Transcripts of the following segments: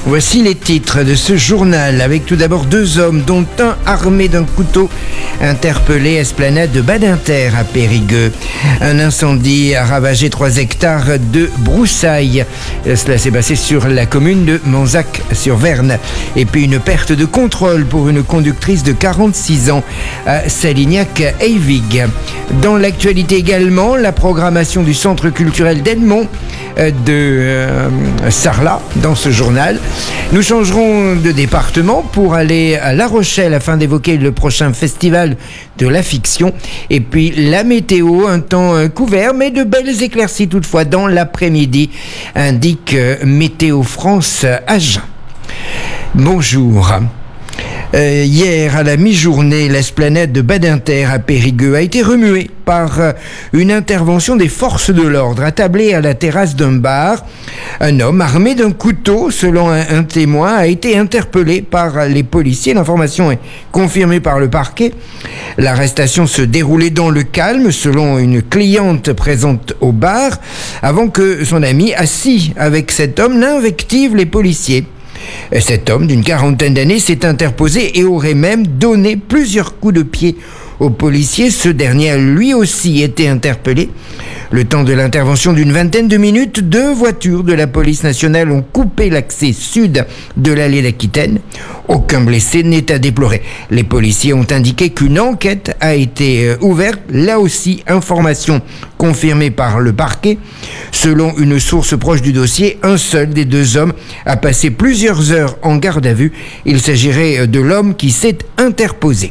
Voici les titres de ce journal, avec tout d'abord 2 hommes, dont un armé d'un couteau, interpellé esplanade de Badinter à Périgueux. Un incendie a ravagé 3 hectares de broussailles. Cela s'est passé sur la commune de Manzac-sur-Verne. Et puis une perte de contrôle pour une conductrice de 46 ans à Salignac-Eyvig. Dans l'actualité également, la programmation du centre culturel d'Edmond de Sarlat dans ce journal. Nous changerons de département pour aller à La Rochelle afin d'évoquer le prochain festival de la fiction. Et puis la météo, un temps couvert mais de belles éclaircies toutefois dans l'après-midi, indique Météo France Agen. Bonjour. Hier, à la mi-journée, l'esplanade de Badinter à Périgueux a été remuée par une intervention des forces de l'ordre. Attablé à la terrasse d'un bar, un homme armé d'un couteau, selon un témoin, a été interpellé par les policiers. L'information est confirmée par le parquet. L'arrestation se déroulait dans le calme, selon une cliente présente au bar, avant que son ami, assis avec cet homme, n'invective les policiers. Cet homme d'une 40aine d'années s'est interposé et aurait même donné plusieurs coups de pied au policier. Ce dernier a lui aussi été interpellé. Le temps de l'intervention d'une 20aine de minutes, 2 voitures de la police nationale ont coupé l'accès sud de l'allée d'Aquitaine. Aucun blessé n'est à déplorer. Les policiers ont indiqué qu'une enquête a été ouverte. Là aussi, information confirmée par le parquet. Selon une source proche du dossier, un seul des 2 hommes a passé plusieurs heures en garde à vue. Il s'agirait de l'homme qui s'est interposé.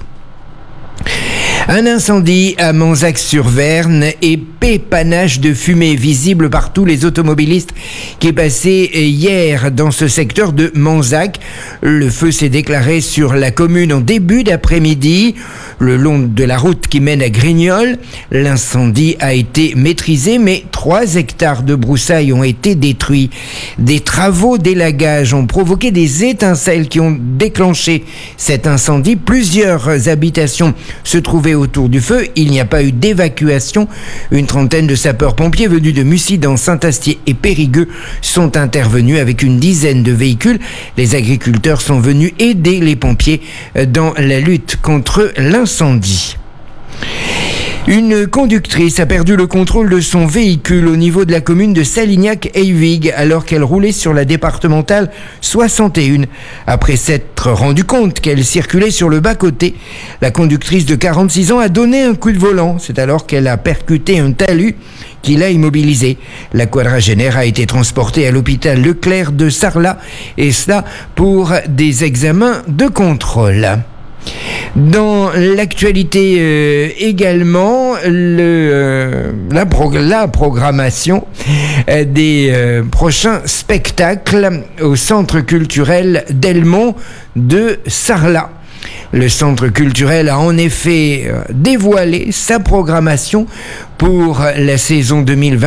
Un incendie à Manzac-sur-Verne et panache de fumée visible par tous les automobilistes qui est passé hier dans ce secteur de Manzac. Le feu s'est déclaré sur la commune en début d'après-midi, le long de la route qui mène à Grignols. L'incendie a été maîtrisé, mais 3 hectares de broussailles ont été détruits. Des travaux d'élagage ont provoqué des étincelles qui ont déclenché cet incendie. Plusieurs habitations se trouvaient autour du feu. Il n'y a pas eu d'évacuation. Une trentaine de sapeurs-pompiers venus de Mussidan, Saint-Astier et Périgueux sont intervenus avec une dizaine de véhicules. Les agriculteurs sont venus aider les pompiers dans la lutte contre l'incendie. Une conductrice a perdu le contrôle de son véhicule au niveau de la commune de Salignac-Eyvig alors qu'elle roulait sur la départementale 61. Après s'être rendu compte qu'elle circulait sur le bas-côté, la conductrice de 46 ans a donné un coup de volant. C'est alors qu'elle a percuté un talus qui l'a immobilisée. La quadragénaire a été transportée à l'hôpital Leclerc de Sarlat et cela pour des examens de contrôle. Dans l'actualité également, la programmation des prochains spectacles au centre culturel d'Edmond de Sarlat. Le centre culturel a en effet dévoilé sa programmation pour la saison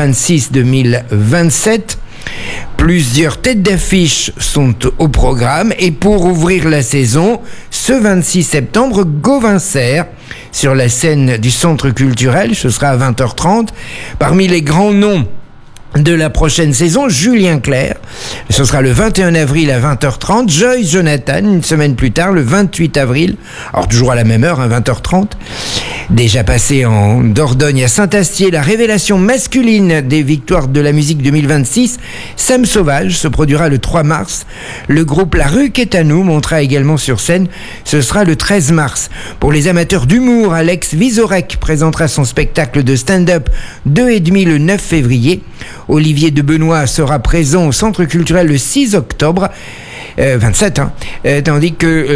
2026-2027. Plusieurs têtes d'affiche sont au programme et pour ouvrir la saison, ce 26 septembre, Gauvincer sur la scène du centre culturel, ce sera à 20h30. Parmi les grands noms de la prochaine saison, Julien Clerc, ce sera le 21 avril à 20h30, Joyce Jonathan, une semaine plus tard, le 28 avril, alors toujours à la même heure, à 20h30. Déjà passé en Dordogne à Saint-Astier, la révélation masculine des victoires de la musique 2026, Sam Sauvage, se produira le 3 mars. Le groupe La Rue Qu'est à nous montera également sur scène, ce sera le 13 mars. Pour les amateurs d'humour, Alex Vizorek présentera son spectacle de stand-up 2,5 le 9 février. Olivier de Benoît sera présent au Centre culturel le 6 octobre. 26, tandis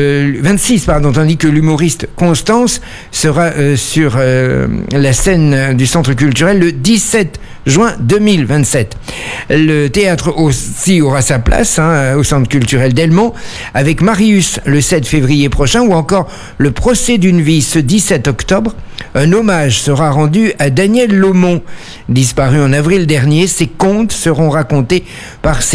que l'humoriste Constance sera sur la scène du Centre culturel le 17 juin 2027. Le théâtre aussi aura sa place au Centre culturel d'Edmond avec Marius le 7 février prochain ou encore le procès d'une vie ce 17 octobre. Un hommage sera rendu à Daniel Laumont, disparu en avril dernier. Ses contes seront racontés par ses